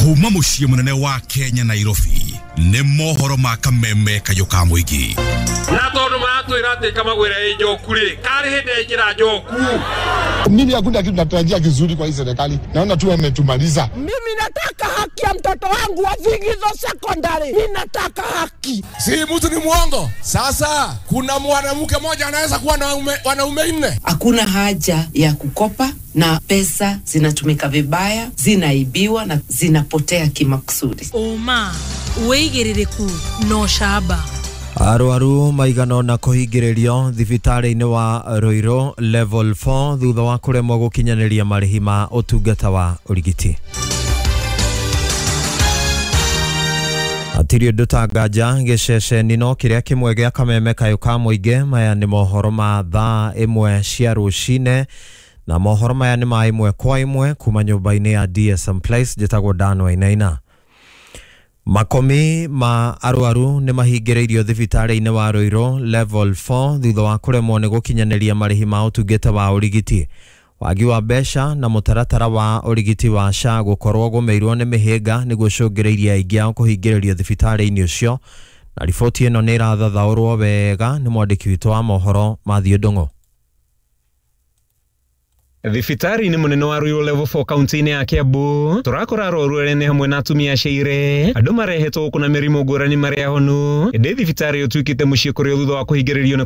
Kuma muciĩ munene wa Kenya Nairobi nĩ mohoro ma kameme kayoka muigi na tondu matwira ati kamagwira njoku ri kari hinde ingira njoku. Mimi hakuna kitu natarajia kizuri kwa hii serikali, naona tu wametumaliza. Mimi nataka haki ya mtoto wangu wa Vigizo Secondary. Ninataka haki. Si mtu ni mwongo. Sasa kuna mwanamke mmoja anaweza kuwa na wanaume 4. Hakuna haja ya kukopa na pesa zinatumika vibaya, zinaibiwa na zinapotea kimakusudi. Oma, uigiririku no shaba. Arwaru maigano na kuhingĩrĩrio thibitarĩ-inĩ wa Ruiru level 4 thutha wa kuremwo gukinyanĩria marĩhi ma ũtungata wa ũrigiti. Atirio ndutanganja gĩceceni no kĩrĩa kĩmwe gĩa kameme kayoka muigi. Maya nĩ mohoro ma thaa 1 cia rũcinĩ na mohoro maya nĩ ma 1 kwa 1 kuma nyũmba-inĩ ya DSM Place njĩtagwo Dan Wainaina. Makomi ma arwaru nĩ mahingĩrĩirio thibitarĩ-inĩ wa Ruiru level 4 thutha wa kuremwo nĩ gukinyanĩria marĩhi ma ũtungata wa ũrigiti. Wagi wa mbeca na mũtaratara wa ũrigiti wa SHA gũkorwo gũmĩirwo nĩ mĩhĩnga nĩguo cũngĩrĩirie aingĩ ao kũhingĩrĩrio thibitarĩ-inĩ ũcio, na riboti ĩno nĩ irathathaũrwo wega nĩ mwandĩki witũ wa mohoro Mathiũ Ndung'u. Thibitari ni munene wa Ruiru level 4 county-inĩ ya Kiambu turakora rorũrene hamwe na atumia shaire andũ marehetwo kuna mĩrimũ ngũrani marĩa honu ĩndĩ thibitari ũtuĩkĩte mũciĩ kũrĩa thutha wa kũhingĩrĩrio